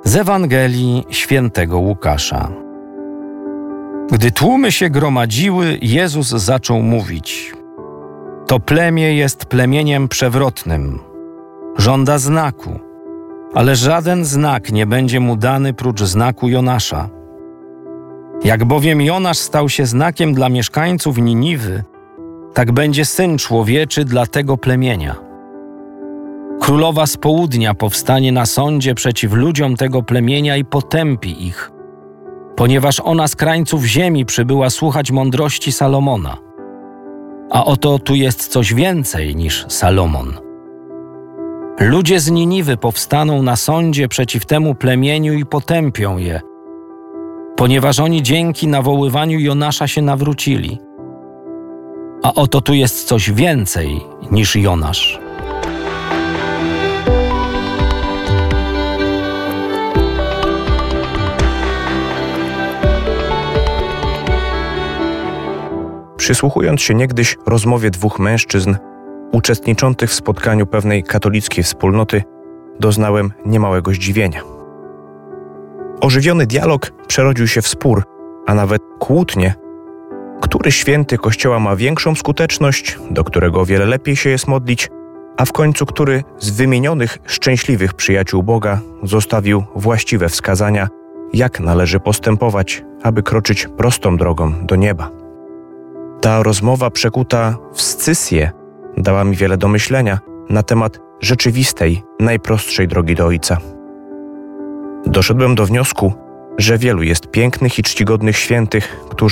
Z Ewangelii Świętego Łukasza. Gdy tłumy się gromadziły, Jezus zaczął mówić: To plemię jest plemieniem przewrotnym. Żąda znaku, ale żaden znak nie będzie mu dany prócz znaku Jonasza. Jak bowiem Jonasz stał się znakiem dla mieszkańców Niniwy, tak będzie Syn Człowieczy dla tego plemienia. Królowa z południa powstanie na sądzie przeciw ludziom tego plemienia i potępi ich, ponieważ ona z krańców ziemi przybyła słuchać mądrości Salomona. A oto tu jest coś więcej niż Salomon. Ludzie z Niniwy powstaną na sądzie przeciw temu plemieniu i potępią je, ponieważ oni dzięki nawoływaniu Jonasza się nawrócili. A oto tu jest coś więcej niż Jonasz. Przysłuchując się niegdyś rozmowie dwóch mężczyzn uczestniczących w spotkaniu pewnej katolickiej wspólnoty, doznałem niemałego zdziwienia. Ożywiony dialog przerodził się w spór, a nawet kłótnię, który święty Kościoła ma większą skuteczność, do którego o wiele lepiej się jest modlić, a w końcu który z wymienionych szczęśliwych przyjaciół Boga zostawił właściwe wskazania, jak należy postępować, aby kroczyć prostą drogą do nieba. Ta rozmowa przekuta w scysję dała mi wiele do myślenia na temat rzeczywistej, najprostszej drogi do Ojca. Doszedłem do wniosku, że wielu jest pięknych i czcigodnych świętych, którzy